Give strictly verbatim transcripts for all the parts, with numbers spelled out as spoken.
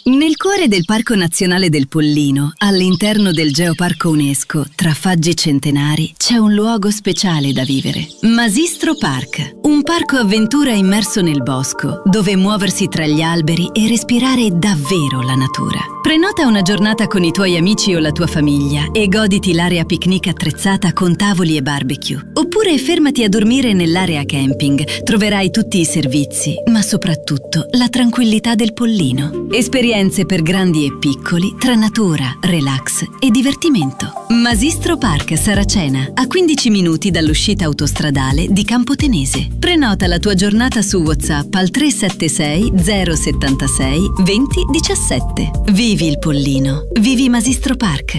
Nel cuore del Parco Nazionale del Pollino, all'interno del Geoparco UNESCO, tra faggi centenari, c'è un luogo speciale da vivere. Masistro Park, un parco avventura immerso nel bosco, dove muoversi tra gli alberi e respirare davvero la natura. Prenota una giornata con i tuoi amici o la tua famiglia e goditi l'area picnic attrezzata con tavoli e barbecue. Oppure fermati a dormire nell'area camping. Troverai tutti i servizi, ma soprattutto la tranquillità del Pollino. Esperienze per grandi e piccoli, tra natura, relax e divertimento. Masistro Park Saracena, a quindici minuti dall'uscita autostradale di Campotenese. Prenota la tua giornata su WhatsApp al tre sette sei zero sette sei due zero uno sette. Vivi il Pollino. Vivi Masistro Park.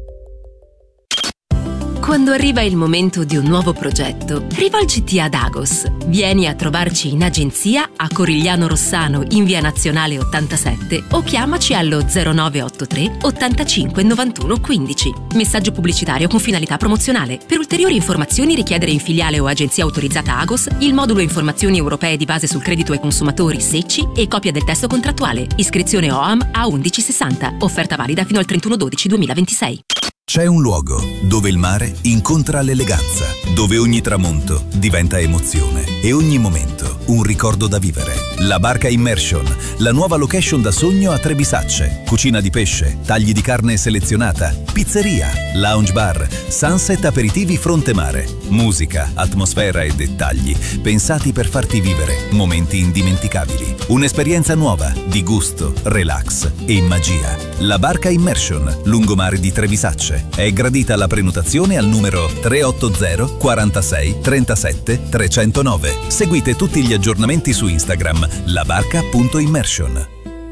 Quando arriva il momento di un nuovo progetto, rivolgiti ad Agos. Vieni a trovarci in agenzia a Corigliano Rossano in via Nazionale ottantasette o chiamaci allo zero nove otto tre ottantacinque novantuno quindici. Messaggio pubblicitario con finalità promozionale. Per ulteriori informazioni richiedere in filiale o agenzia autorizzata Agos il modulo informazioni europee di base sul credito ai consumatori Secci e copia del testo contrattuale. Iscrizione O A M A undici sessanta. Offerta valida fino al trentuno dicembre duemilaventisei. C'è un luogo dove il mare incontra l'eleganza, dove ogni tramonto diventa emozione e ogni momento un ricordo da vivere. La Barca Immersion, la nuova location da sogno a Trebisacce. Cucina di pesce, tagli di carne selezionata, pizzeria, lounge bar, sunset aperitivi fronte mare, musica, atmosfera e dettagli pensati per farti vivere momenti indimenticabili. Un'esperienza nuova di gusto, relax e magia. La Barca Immersion, lungomare di Trebisacce. È gradita la prenotazione al numero tre otto zero quarantasei trentasette trecentonove. Seguite tutti gli aggiornamenti su Instagram labarca punto immersion.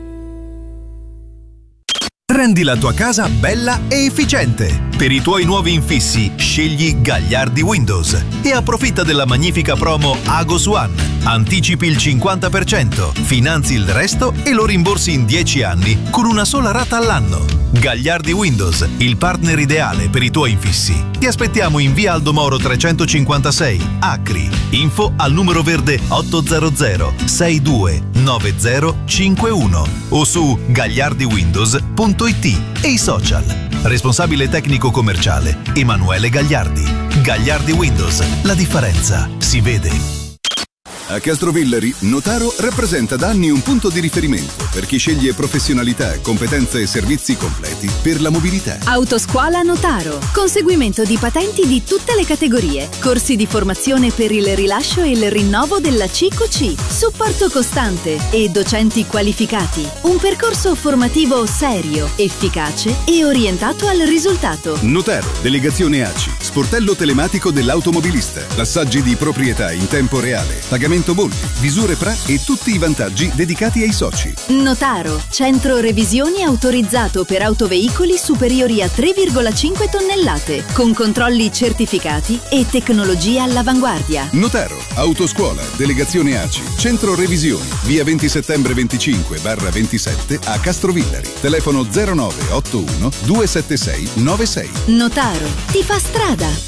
Rendi la tua casa bella e efficiente. Per i tuoi nuovi infissi, scegli Gagliardi Windows e approfitta della magnifica promo Agos One. Anticipi il cinquanta per cento, finanzi il resto e lo rimborsi in dieci anni con una sola rata all'anno. Gagliardi Windows, il partner ideale per i tuoi infissi. Ti aspettiamo in via Aldo Moro trecentocinquantasei, Acri. Info al numero verde otto zero zero sei due nove zero cinque uno o su gagliardi windows punto it e i social. Responsabile tecnico commerciale Emanuele Gagliardi. Gagliardi Windows, la differenza si vede. A Castrovillari, Notaro rappresenta da anni un punto di riferimento per chi sceglie professionalità, competenze e servizi completi per la mobilità. Autoscuola Notaro. Conseguimento di patenti di tutte le categorie. Corsi di formazione per il rilascio e il rinnovo della C Q C. Supporto costante e docenti qualificati. Un percorso formativo serio, efficace e orientato al risultato. Notaro, delegazione A C I, sportello telematico dell'automobilista, passaggi di proprietà in tempo reale, pagamento bolli, visure P R A e tutti i vantaggi dedicati ai soci. Notaro, centro revisioni autorizzato per autoveicoli superiori a tre virgola cinque tonnellate, con controlli certificati e tecnologia all'avanguardia. Notaro, autoscuola, delegazione A C I, centro revisioni, via venti settembre venticinque barra ventisette a Castrovillari. Telefono zero nove otto uno due sette sei nove sei. Notaro, ti fa strada.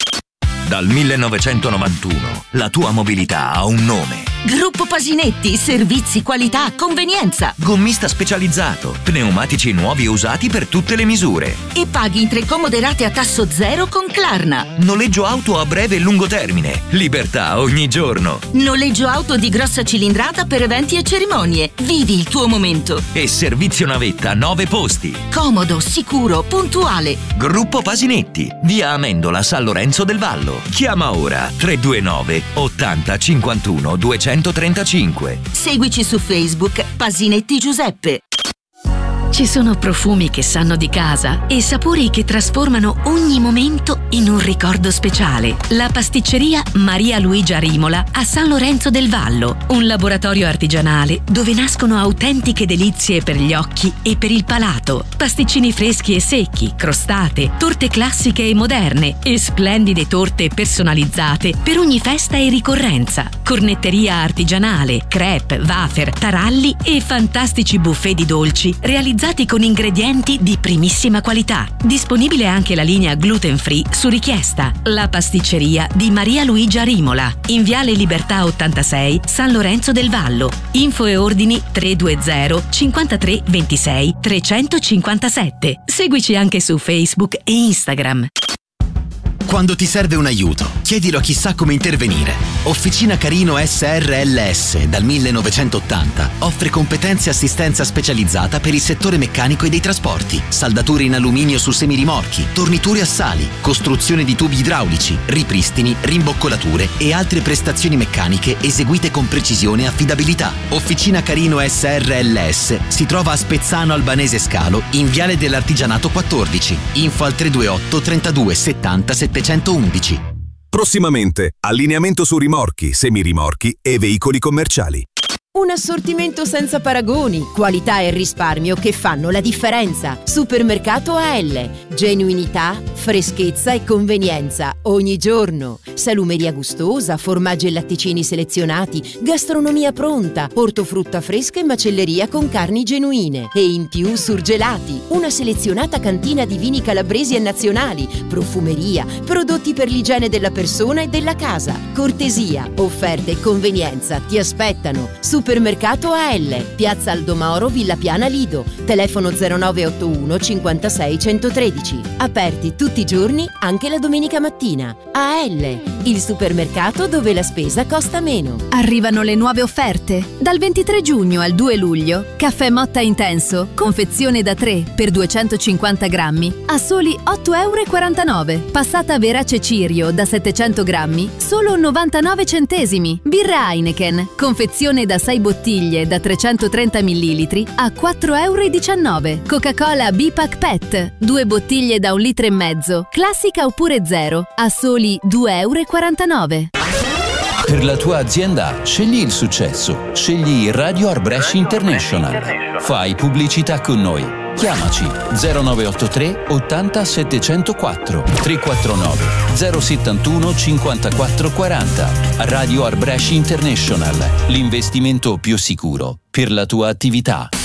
Dal millenovecentonovantuno la tua mobilità ha un nome. Gruppo Pasinetti, servizi, qualità, convenienza. Gommista specializzato, pneumatici nuovi e usati per tutte le misure. E paghi in tre comode rate a tasso zero con Klarna. Noleggio auto a breve e lungo termine. Libertà ogni giorno. Noleggio auto di grossa cilindrata per eventi e cerimonie. Vivi il tuo momento. E servizio navetta nove posti. Comodo, sicuro, puntuale. Gruppo Pasinetti, via Amendola, San Lorenzo del Vallo. Chiama ora tre due nove ottanta cinquantuno duecentotrentacinque. Seguici su Facebook Pasinetti Giuseppe. Ci sono profumi che sanno di casa e sapori che trasformano ogni momento in un ricordo speciale. La pasticceria Maria Luigia Rimola a San Lorenzo del Vallo, un laboratorio artigianale dove nascono autentiche delizie per gli occhi e per il palato. Pasticcini freschi e secchi, crostate, torte classiche e moderne e splendide torte personalizzate per ogni festa e ricorrenza. Cornetteria artigianale, crepe, wafer, taralli e fantastici buffet di dolci realizzati realizzati con ingredienti di primissima qualità. Disponibile anche la linea gluten free su richiesta. La pasticceria di Maria Luigia Rimola, in Viale Libertà ottantasei, San Lorenzo del Vallo. Info e ordini tre due zero cinquantatré ventisei trecentocinquantasette. Seguici anche su Facebook e Instagram. Quando ti serve un aiuto, chiedilo a chi sa come intervenire. Officina Carino S R L S dal millenovecentottanta offre competenze e assistenza specializzata per il settore meccanico e dei trasporti, saldature in alluminio su semirimorchi, torniture assali, costruzione di tubi idraulici, ripristini, rimboccolature e altre prestazioni meccaniche eseguite con precisione e affidabilità. Officina Carino S R L S si trova a Spezzano Albanese Scalo in Viale dell'Artigianato quattordici. Info al tre due otto trentadue settanta settecentoundici. Prossimamente, allineamento su rimorchi, semirimorchi e veicoli commerciali. Un assortimento senza paragoni, qualità e risparmio che fanno la differenza. Supermercato A L. Genuinità, freschezza e convenienza ogni giorno. Salumeria gustosa, formaggi e latticini selezionati, gastronomia pronta, ortofrutta fresca e macelleria con carni genuine. E in più surgelati. Una selezionata cantina di vini calabresi e nazionali, profumeria, prodotti per l'igiene della persona e della casa. Cortesia, offerte e convenienza ti aspettano. Supermercato A L, Piazza Aldomoro, Villa Piana Lido, telefono zero nove otto uno cinquantasei centotredici. Aperti tutti i giorni, anche la domenica mattina. A L, il supermercato dove la spesa costa meno. Arrivano le nuove offerte. Dal ventitré giugno al due luglio, caffè Motta Intenso, confezione da tre per duecentocinquanta grammi, a soli otto e quarantanove euro. Passata Verace Cirio da settecento grammi, solo novantanove centesimi. Birra Heineken, confezione da sei bottiglie da trecentotrenta millilitri a quattro e diciannove euro. Coca-Cola B-Pack Pet, due bottiglie da un litro e mezzo, classica oppure zero, a soli due e quarantanove euro. Per la tua azienda scegli il successo, scegli Radio Arbresh International. Fai pubblicità con noi. Chiamaci zero nove otto tre ottanta settecentoquattro tre quattro nove zero settantuno cinquantaquattro quaranta. Radio Arbresh International, l'investimento più sicuro per la tua attività.